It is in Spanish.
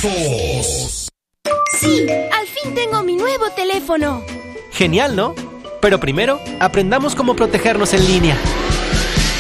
Datos. ¡Sí! ¡Al fin tengo mi nuevo teléfono! Genial, ¿no? Pero primero, aprendamos cómo protegernos en línea.